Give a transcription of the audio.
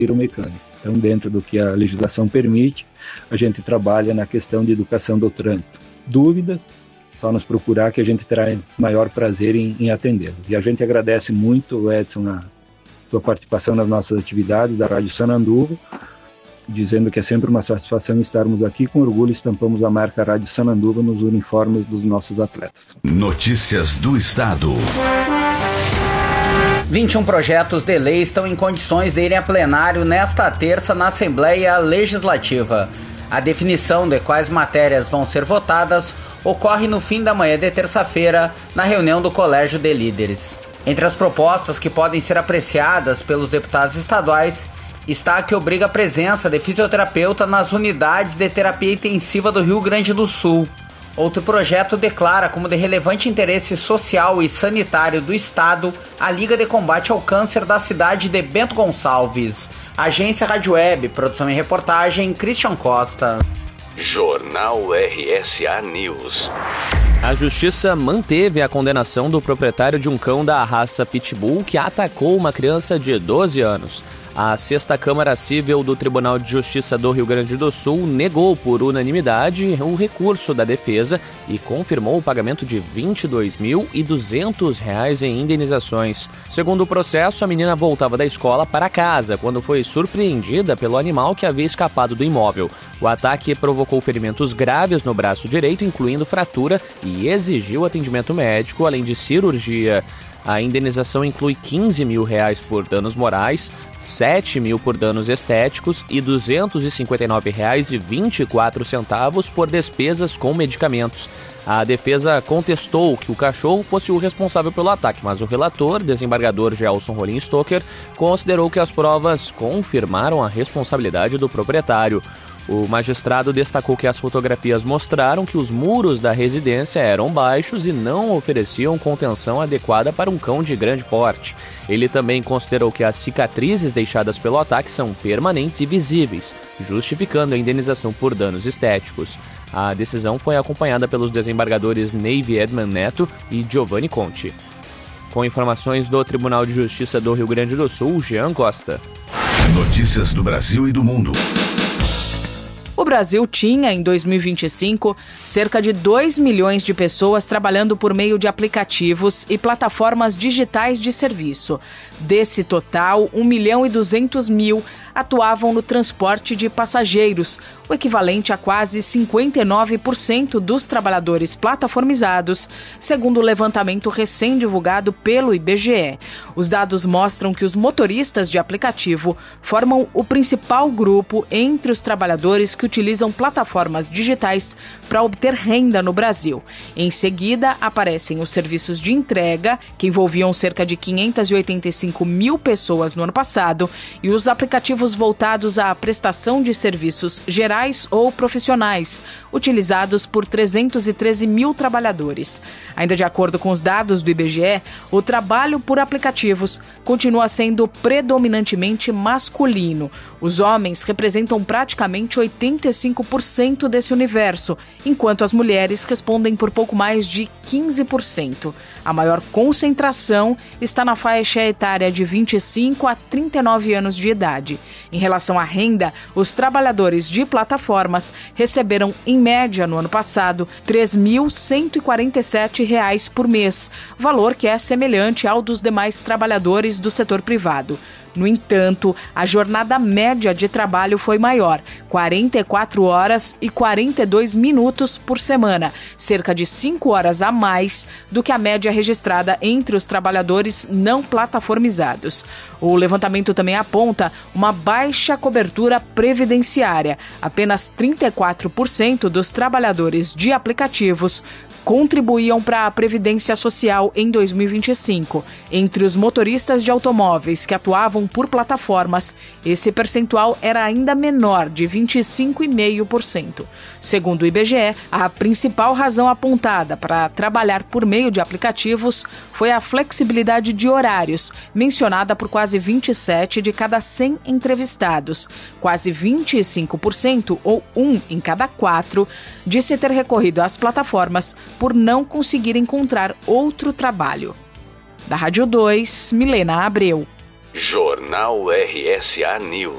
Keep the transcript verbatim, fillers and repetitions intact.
mecânico. Então, dentro do que a legislação permite, a gente trabalha na questão de educação do trânsito. Dúvidas, só nos procurar que a gente terá maior prazer em, em atendê-los. E a gente agradece muito, Edson, a sua participação nas nossas atividades da Rádio Sananduva, dizendo que é sempre uma satisfação estarmos aqui. Com orgulho estampamos a marca Rádio Sananduva nos uniformes dos nossos atletas. Notícias do Estado. vinte e um projetos de lei estão em condições de irem a plenário nesta terça na Assembleia Legislativa. A definição de quais matérias vão ser votadas ocorre no fim da manhã de terça-feira, na reunião do Colégio de Líderes. Entre as propostas que podem ser apreciadas pelos deputados estaduais está a que obriga a presença de fisioterapeuta nas unidades de terapia intensiva do Rio Grande do Sul. Outro projeto declara como de relevante interesse social e sanitário do Estado a Liga de Combate ao Câncer da cidade de Bento Gonçalves. Agência Rádio Web, produção e reportagem, Christian Costa. Jornal R S A News. A Justiça manteve a condenação do proprietário de um cão da raça Pitbull que atacou uma criança de doze anos. A sexta Câmara Cível do Tribunal de Justiça do Rio Grande do Sul negou por unanimidade o recurso da defesa e confirmou o pagamento de vinte e dois mil e duzentos reais em indenizações. Segundo o processo, a menina voltava da escola para casa quando foi surpreendida pelo animal que havia escapado do imóvel. O ataque provocou ferimentos graves no braço direito, incluindo fratura, e exigiu atendimento médico, além de cirurgia. A indenização inclui quinze mil reais por danos morais, sete mil por danos estéticos e duzentos e cinquenta e nove reais e vinte e quatro centavos por despesas com medicamentos. A defesa contestou que o cachorro fosse o responsável pelo ataque, mas o relator, desembargador Gelson Rolim Stoker, considerou que as provas confirmaram a responsabilidade do proprietário. O magistrado destacou que as fotografias mostraram que os muros da residência eram baixos e não ofereciam contenção adequada para um cão de grande porte. Ele também considerou que as cicatrizes deixadas pelo ataque são permanentes e visíveis, justificando a indenização por danos estéticos. A decisão foi acompanhada pelos desembargadores Neive Edman Neto e Giovanni Conti. Com informações do Tribunal de Justiça do Rio Grande do Sul, Jean Costa. Notícias do Brasil e do mundo. O Brasil tinha, em dois mil e vinte e cinco, cerca de dois milhões de pessoas trabalhando por meio de aplicativos e plataformas digitais de serviço. Desse total, um milhão e duzentos mil atuavam no transporte de passageiros, o equivalente a quase cinquenta e nove por cento dos trabalhadores plataformizados, segundo o levantamento recém-divulgado pelo I B G E. Os dados mostram que os motoristas de aplicativo formam o principal grupo entre os trabalhadores que utilizam plataformas digitais para obter renda no Brasil. Em seguida, aparecem os serviços de entrega, que envolviam cerca de quinhentas e oitenta e cinco mil pessoas no ano passado, e os aplicativos voltados à prestação de serviços gerais ou profissionais, utilizados por trezentos e treze mil trabalhadores. Ainda de acordo com os dados do I B G E, o trabalho por aplicativos continua sendo predominantemente masculino. Os homens representam praticamente oitenta e cinco por cento desse universo, enquanto as mulheres respondem por pouco mais de quinze por cento. A maior concentração está na faixa etária de vinte e cinco a trinta e nove anos de idade. Em relação à renda, os trabalhadores de plataformas receberam, em média, no ano passado, três mil cento e quarenta e sete reais por mês, valor que é semelhante ao dos demais trabalhadores do setor privado. No entanto, a jornada média de trabalho foi maior, quarenta e quatro horas e quarenta e dois minutos por semana, cerca de cinco horas a mais do que a média registrada entre os trabalhadores não plataformizados. O levantamento também aponta uma baixa cobertura previdenciária. Apenas trinta e quatro por cento dos trabalhadores de aplicativos contribuíam para a Previdência Social em dois mil e vinte e cinco. Entre os motoristas de automóveis que atuavam por plataformas, esse percentual era ainda menor, de vinte e cinco vírgula cinco por cento. Segundo o I B G E, a principal razão apontada para trabalhar por meio de aplicativos foi a flexibilidade de horários, mencionada por quase vinte e sete de cada cem entrevistados. Quase vinte e cinco por cento, ou um em cada quatro, disse ter recorrido às plataformas por não conseguir encontrar outro trabalho. Da Rádio dois, Milena Abreu. Jornal R S A News.